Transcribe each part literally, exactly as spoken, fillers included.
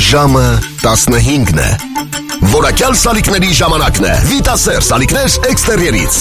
Ժամը տասնհինգն է։ Որակյալ սալիկների ժամանակն է։ Վիտասեր սալիկներ էքստերիերից։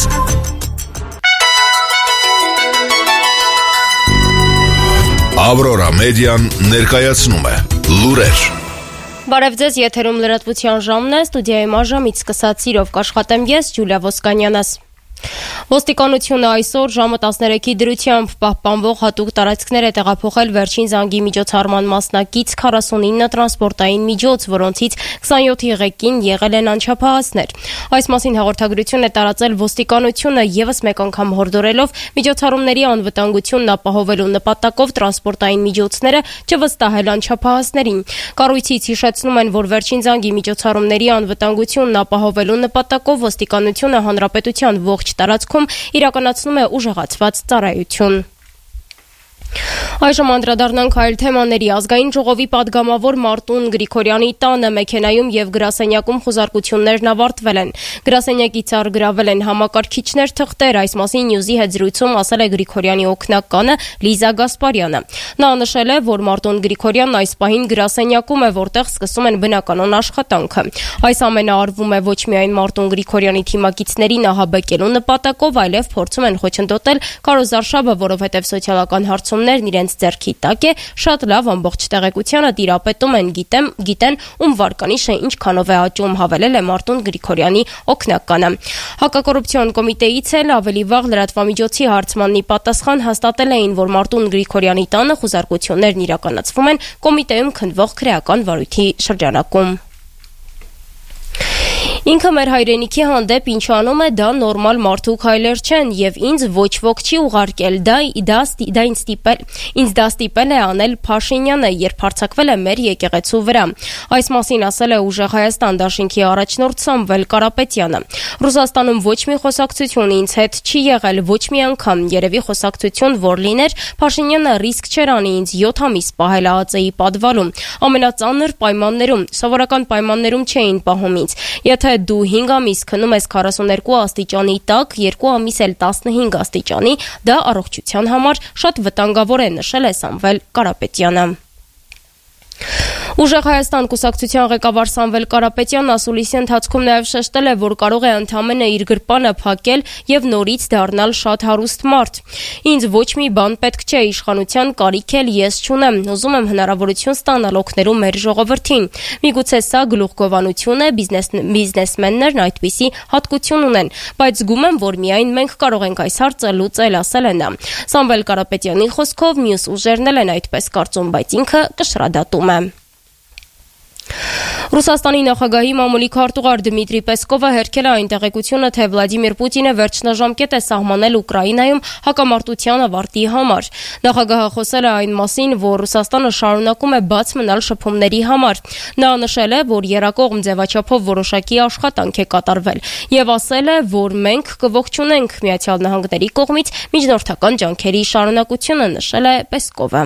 Ավրորա մեդիան ներկայացնում է լուրեր։ Բարև ձեզ, եթերում լրատվության ժամն է, ստուդիայում այժմից սկսած սիրով կաշխատեմ ես, Ջուլիա Ոսկանյանս։ Ոստիկանությունը այսօր ժամը տասներեքի դրությամբ պահպանվող հատուկ տարածքներ է տեղափոխել վերջին զանգի միջոցառման մասնակից քառասունինը տրանսպորտային միջոց, որոնցից քսանյոթի ղեկին եղել են անչափահասներ։ Այս մասին հաղորդագրություն է տարածել ոստիկանությունը, ևս մեկ անգամ հորդորելով միջոցառումների անվտանգությունն ապահովելու նպատակով տրանսպորտային միջոցները չվստահել անչափահասներին։ Կառույցից հիշեցնում են, որ վերջին զանգի միջոցառումների անվտանգությունն ապահովելու նպատակով ոստիկանությունը հանրապետության ողջ տարածքում իրականացնում է ուժեղացված ծառայություն։ Այժմ անդրադառնանք այլ թեմաների։ Ազգային ժողովի падգամավոր Մարտուն Գրիգորյանի տանը մեքենայում եւ գրասենյակում խոզարկություններն ավարտվել են։ Գրասենյակից առգրավել են համակարգիչներ, թղթեր։ Այս մասին Նյուզի հետ զրույցում ասել է Գրիգորյանի օգնականը Լիզա Գասպարյանը։ Նա նշել է, որ Մարտուն Գրիգորյանն այս պահին գրասենյակում է, որտեղ սկսում են բնականոն աշխատանքը։ Այս ամենը արվում է ոչ միայն Մարտուն Գրիգորյանի թիմակիցներին ահաբեկելու նպատակով, այլև փորձում են խոչընդոտել կարոզարշավը, որովհետև սոցիալական հարցումներն իրենց ձեռքի տակ է, շատ լավ ամբողջ տեղեկությանը տիրապետում են, գիտեմ, գիտեն ում վարկանիշը ինչքանով է աճում, հավելել է Մարտուն Գրիգորյանի օգնականը։ Հակակոռուպցիոն կոմիտեից էլ ավելի վաղ լրատվամիջոցի հարցմանի պատասխան հաստատել էին, որ Մարտուն Գրիգորյանի տանը խոզարկություններն իրականացվում են կոմիտեում քննվող քրեական վարույթի շրջանակում։ Ինքը մեր հայրենիքի հանդեպ ինչ անում է, դա նորմալ մարդու քայլեր չեն եւ ինձ ոչ ոք չի ուղարկել, դա դա դա ինձ ստիպել ինձ դա ստիպել է անել Փաշինյանը, երբ հարձակվել է մեր եկեղեցու վրա։ Այս մասին ասել է Ուժեղ Հայաստան դաշինքի առաջնորդ Սամվել Կարապետյանը։ Ռուսաստանում ոչ մի խոսակցություն ինձ հետ չի եղել, ոչ մի անգամ, երևի խոսակցություն որ լիներ, Փաշինյանը ռիսկ չէր անի ինձ յոթ ամիս պահել ԱԱԾ-ի պատվալում, ամենածանր պայմաններում, սովորական պայմաններում չէին պահում ինձ։ Եթե դու հինգ ամիս քնում ես քառասուներկու աստիճանի տակ, երկու ամիս էլ տասնհինգ աստիճանի, դա առողջության համար շատ վտանգավոր է, նշել է Սամվել Կարապետյանը։ Ուժեղ Հայաստան կուսակցության ղեկավար Սամվել Կարապետյանն ասուլիսի ընթացքում նաև շեշտել է, որ կարող է ընդամենը իր գրպանը փակել եւ նորից դառնալ շատ հարուստ մարդ։ Ինձ ոչ մի բան պետք չէ, իշխանության կարիք էլ ես չունեմ, ուզում եմ հնարավորություն ստանալ օգնելու մեր ժողովրդին։ Միգուցե սա գլուխգովանություն է, բիզնես բիզնեսմեններն այդպիսի հատկություն ունեն, բայց զգում եմ, որ միայն մենք կարող ենք այս հարցը լուծել, ասել է նա։ Սամվել Կարապետյանի խոսքով մյուս ուժերն էլ են այդպես կարծում, բայց ինքը կշռադատում է։ Ռուսաստանի նախագահի մամուլի քարտուղար Դմիտրի Պեսկովը հերքել է այն տեղեկությունը, թե Վլադիմիր Պուտինը վերջնաժամկետ է սահմանել Ուկրաինայում հակամարտության ավարտի համար։ Նախագահը խոսել է այն մասին, որ Ռուսաստանը շարունակում է բաց մնալ շփումների համար։ Նա նշել է, որ երակողմ ձևաչափով որոշակի աշխատանք է կատարվել եւ ասել է, որ մենք կողջունենք Միացյալ Նահանգների կողմից միջնորդական ջանքերի շարունակությունը, նշել է Պեսկովը։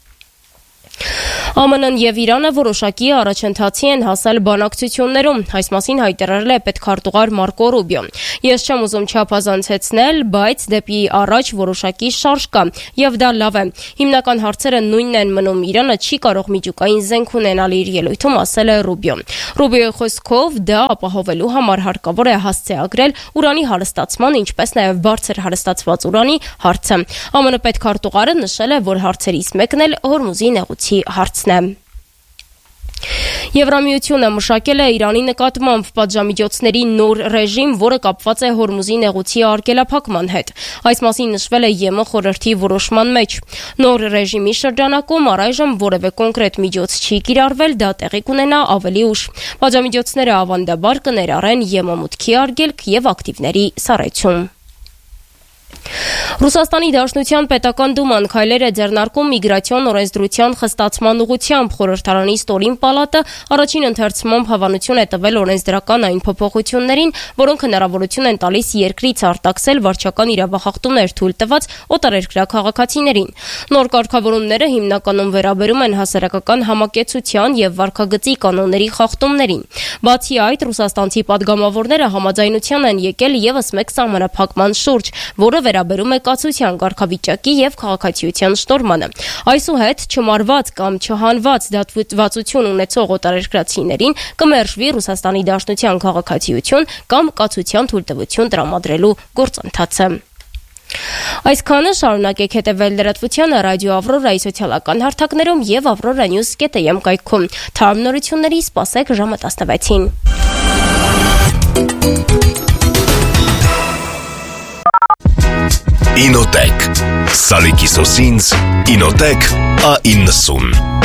ԱՄՆ-ն եւ Իրանը որոշակի առաջընթացի են հասել բանակցություններում։ Այս մասին հայտարարել է պետքարտուղար Մարկո Ռուբիոն։ Ես չեմ ուզում չափազանցեցնել, բայց դեպի առաջ որոշակի շարժ կա եւ դա լավ է։ Հիմնական հարցերը նույնն են մնում։ Իրանը չի կարող միջուկային զենք ունենալ իր ելույթում, ասել է Ռուբիոն։ Ռուբիոյի խոսքով դա ապահովելու համար հարկավոր է հասցեագրել ուրանի հարստացման, ինչպես նաեւ բարձր հարստացված ուրանի հարցը։ ԱՄՆ պետքարտուղարը նշել է, որ հարցերից մեկն էլ Հորմուզի նեղուցի հարցն է։ Եվրամիությունը մշակել է Իրանի նկատմամբ պատժամիջոցների նոր ռեժիմ, որը կապված է Հորմուզի նեղուցի արգելափակման հետ։ Այս մասին նշվել է ԵՄ խորհրդի որոշման մեջ։ Նոր ռեժիմի շրջանակում առայժմ որևէ կոնկրետ միջոց չի կիրառվել, դա տեղի կունենա ավելի ուշ։ Պատժամիջոցները ավանդաբար կներառեն ԵՄ մուտքի արգելք եւ ակտիվների սառեցում։ Ռուսաստանի Դաշնության պետական դուման քայլեր է ձեռնարկում միգրացիոն օրենսդրության խստացման ուղղությամբ։ Խորհրդարանի ստորին պալատը առաջին ընթերցումով հավանություն է տվել օրենսդրական այն փոփոխություններին, որոնք հնարավորություն են տալիս երկրից արտաքսել վարչական իրավախախտումներ թույլ տված օտարերկրյա քաղաքացիներին։ Նոր կարգավորումները հիմնականում վերաբերում են հասարակական համակեցության եւ վարքագծի կանոնների խախտումներին։ Բացի այդ, ռուսաստանցի падգամավորները համաձայնության են եկել եւս մեկ սահմանափակման շուրջ, որը Դա վերաբերում է կացության կարգավիճակի եւ քաղաքացիության շտորմանը։ Այսուհետ չմարված կամ չհանված դատվացություն ունեցող օտարերկրացիներին կմերժվի Ռուսաստանի Դաշնության քաղաքացիություն կամ կացության թույլտվություն տրամադրելու գործընթացը։ Այսքանը, շարունակեք հետևել լրատվությանը ռադիո Ավրորայի սոցիալական հարթակներում եւ avrora news dot am կայքում։ Թարմ նորությունների սպասեք ժամը տասնվեցին։ Ինոտեք Սալիկի սոսինձ Ինոտեք A իննսուն